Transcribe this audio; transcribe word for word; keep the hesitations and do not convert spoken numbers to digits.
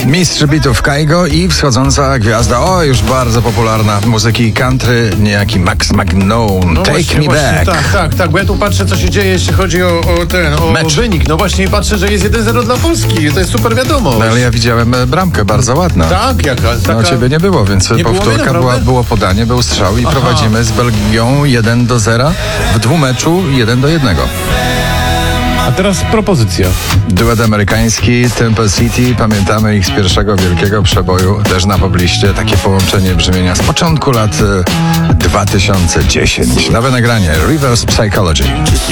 Mistrz bitów Kygo i wschodząca gwiazda, o już bardzo popularna muzyki country, niejaki Max Magnone, No Take właśnie, Me właśnie, Back. Tak, tak, tak, bo ja tu patrzę, co się dzieje, jeśli chodzi o, o ten, o, Mecz. o wynik. No właśnie patrzę, że jest jeden zero dla Polski, to jest super wiadomo. No, ale ja widziałem e, bramkę, bardzo ładna. Tak, jaka? Taka... No ciebie nie było, więc Nie było mnie, powtórka naprawdę? była, było podanie, był strzał i Aha. prowadzimy z Belgią jeden do zera, w dwumeczu jeden do jednego. A teraz propozycja. Duet amerykański Temple City, pamiętamy ich z pierwszego wielkiego przeboju, też na pobliście, takie połączenie brzmienia z początku lat e, dwa tysiące dziesiątych. Nowe nagranie, Reverse Psychology.